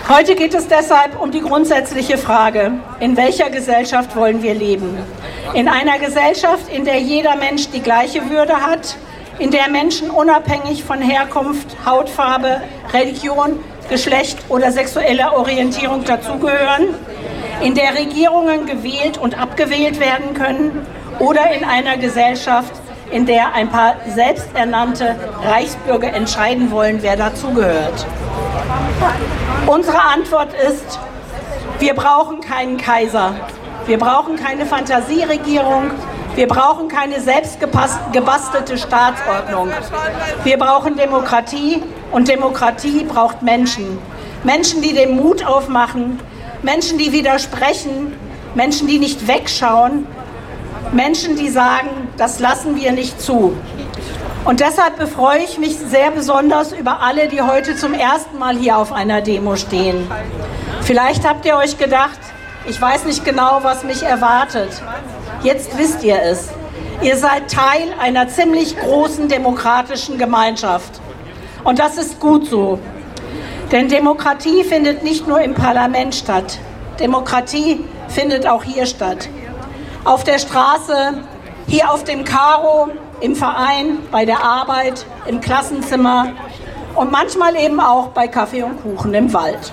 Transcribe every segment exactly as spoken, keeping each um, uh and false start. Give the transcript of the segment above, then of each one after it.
Heute geht es deshalb um die grundsätzliche Frage, in welcher Gesellschaft wollen wir leben? In einer Gesellschaft, in der jeder Mensch die gleiche Würde hat, in der Menschen unabhängig von Herkunft, Hautfarbe, Religion, Geschlecht oder sexueller Orientierung dazugehören, in der Regierungen gewählt und abgewählt werden können oder in einer Gesellschaft, in der ein paar selbsternannte Reichsbürger entscheiden wollen, wer dazugehört. Unsere Antwort ist, wir brauchen keinen Kaiser, wir brauchen keine Fantasieregierung, wir brauchen keine selbstgebastelte Staatsordnung. Wir brauchen Demokratie und Demokratie braucht Menschen. Menschen, die den Mut aufmachen, Menschen, die widersprechen, Menschen, die nicht wegschauen, Menschen, die sagen, das lassen wir nicht zu. Und deshalb befreue ich mich sehr besonders über alle, die heute zum ersten Mal hier auf einer Demo stehen. Vielleicht habt ihr euch gedacht, ich weiß nicht genau, was mich erwartet. Jetzt wisst ihr es. Ihr seid Teil einer ziemlich großen demokratischen Gemeinschaft. Und das ist gut so. Denn Demokratie findet nicht nur im Parlament statt. Demokratie findet auch hier statt. Auf der Straße, hier auf dem Karo, im Verein, bei der Arbeit, im Klassenzimmer und manchmal eben auch bei Kaffee und Kuchen im Wald.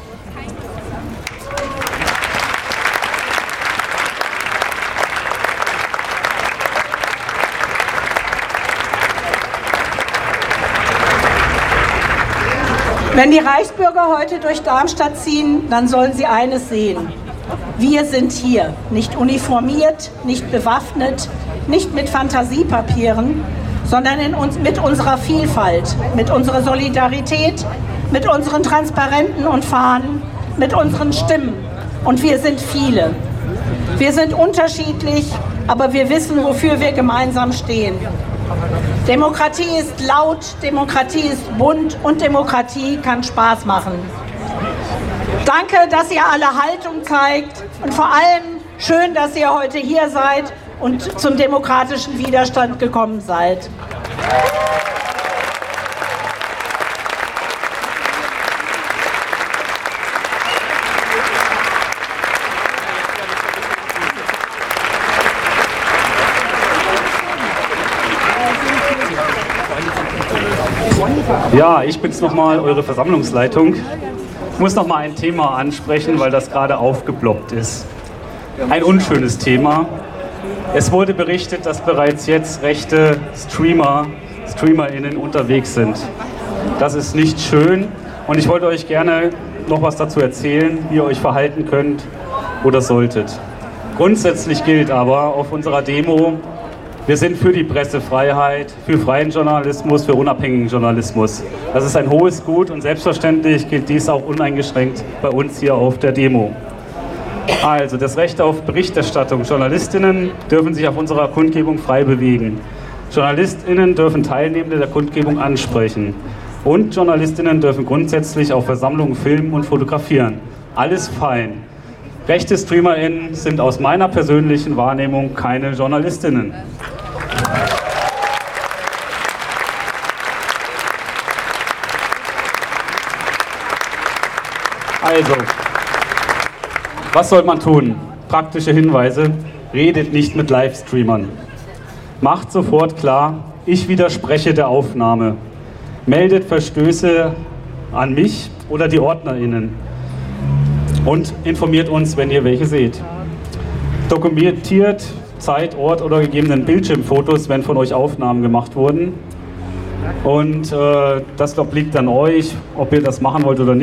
Wenn die Reichsbürger heute durch Darmstadt ziehen, dann sollen sie eines sehen. Wir sind hier, nicht uniformiert, nicht bewaffnet, nicht mit Fantasiepapieren, sondern in uns, mit unserer Vielfalt, mit unserer Solidarität, mit unseren Transparenten und Fahnen, mit unseren Stimmen. Und wir sind viele. Wir sind unterschiedlich, aber wir wissen, wofür wir gemeinsam stehen. Demokratie ist laut, Demokratie ist bunt und Demokratie kann Spaß machen. Danke, dass ihr alle Haltung zeigt und vor allem schön, dass ihr heute hier seid und zum demokratischen Widerstand gekommen seid. Ja, ich bin's nochmal, eure Versammlungsleitung. Ich muss noch mal ein Thema ansprechen, weil das gerade aufgeploppt ist. Ein unschönes Thema. Es wurde berichtet, dass bereits jetzt rechte Streamer, StreamerInnen unterwegs sind. Das ist nicht schön und ich wollte euch gerne noch was dazu erzählen, wie ihr euch verhalten könnt oder solltet. Grundsätzlich gilt aber auf unserer Demo, wir sind für die Pressefreiheit, für freien Journalismus, für unabhängigen Journalismus. Das ist ein hohes Gut und selbstverständlich gilt dies auch uneingeschränkt bei uns hier auf der Demo. Also das Recht auf Berichterstattung. JournalistInnen dürfen sich auf unserer Kundgebung frei bewegen. JournalistInnen dürfen Teilnehmende der Kundgebung ansprechen. Und JournalistInnen dürfen grundsätzlich auf Versammlungen filmen und fotografieren. Alles fein. Rechte StreamerInnen sind aus meiner persönlichen Wahrnehmung keine JournalistInnen. Also, was soll man tun? Praktische Hinweise: Redet nicht mit Livestreamern. Macht sofort klar, ich widerspreche der Aufnahme. Meldet Verstöße an mich oder die OrdnerInnen. Und informiert uns, wenn ihr welche seht. Dokumentiert Zeit, Ort oder gegebenen Bildschirmfotos, wenn von euch Aufnahmen gemacht wurden. Und äh, das obliegt an euch, ob ihr das machen wollt oder nicht.